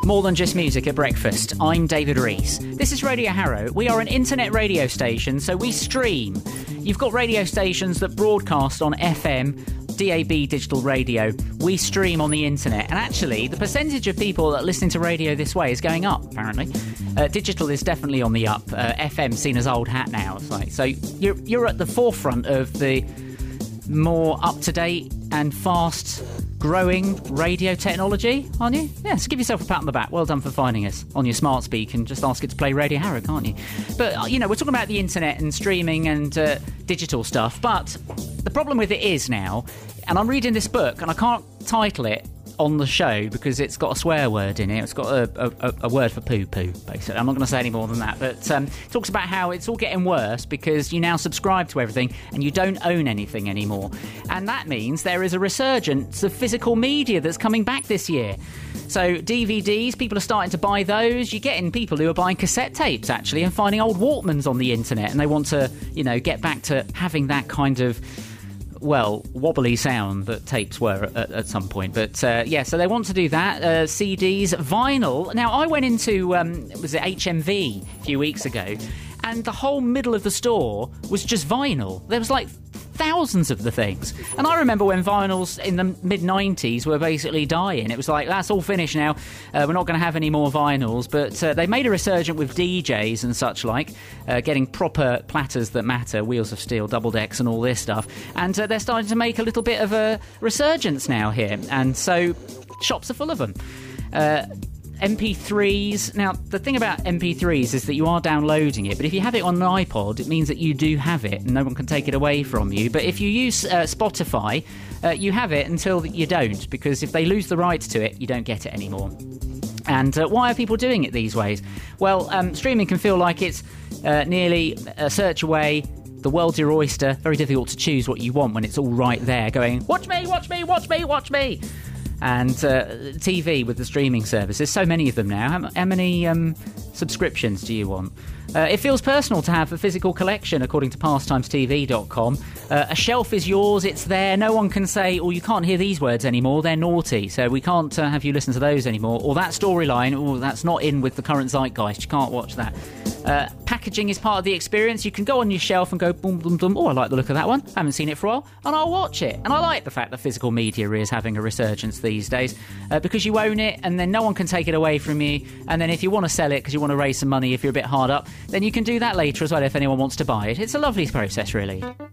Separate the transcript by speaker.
Speaker 1: More than just music at breakfast. I'm David Rees. This is Radio Harrow. We are an internet radio station, so we stream. You've got radio stations that broadcast on FM, DAB digital radio. We stream on the internet. And actually, the percentage of people that listen to radio this way is going up, apparently. Digital is definitely on the up. FM seen as old hat now. So you're at the forefront of the more up-to-date and fast-growing radio technology, aren't you? Yeah, so give yourself a pat on the back. Well done for finding us on your smart speak and just ask it to play Radio Harrow, can't you? But, we're talking about the internet and streaming and digital stuff, but the problem with it is now, and I'm reading this book and I can't title it on the show because it's got a swear word in it. It's got a word for poo-poo, basically. I'm not going to say any more than that. But it talks about how it's all getting worse because you now subscribe to everything and you don't own anything anymore. And that means there is a resurgence of physical media that's coming back this year. So DVDs, people are starting to buy those. You're getting people who are buying cassette tapes, actually, and finding old Walkmans on the internet. And they want to, get back to having that kind of wobbly sound that tapes were at some point. But, so they want to do that. CDs, vinyl. Now, I went into, was it HMV a few weeks ago, and the whole middle of the store was just vinyl. There was, thousands of the things. And I remember when vinyls in the mid-90s were basically dying. It was like, that's all finished now. We're not going to have any more vinyls. But they made a resurgence with DJs and such like, getting proper platters that matter, wheels of steel, double decks and all this stuff. And they're starting to make a little bit of a resurgence now here. And so shops are full of them. MP3s. Now, the thing about MP3s is that you are downloading it, but if you have it on an iPod, it means that you do have it and no one can take it away from you. But if you use Spotify, you have it until you don't, because if they lose the rights to it, you don't get it anymore. And why are people doing it these ways? Well, streaming can feel like it's nearly a search away. The world's your oyster. Very difficult to choose what you want when it's all right there going, watch me, watch me, watch me, watch me. And TV with the streaming services, so many of them now. How many subscriptions do you want? It feels personal to have a physical collection, according to PastimeTV.com. A shelf is yours, it's there. No one can say, you can't hear these words anymore, they're naughty, so we can't have you listen to those anymore. Or that storyline, that's not in with the current zeitgeist, you can't watch that. Packaging is part of the experience. You can go on your shelf and go, boom, boom, boom. I like the look of that one. I haven't seen it for a while, and I'll watch it. And I like the fact that physical media is having a resurgence these days because you own it, and then no one can take it away from you. And then if you want to sell it because you want to raise some money, if you're a bit hard up, then you can do that later as well if anyone wants to buy it. It's a lovely process, really.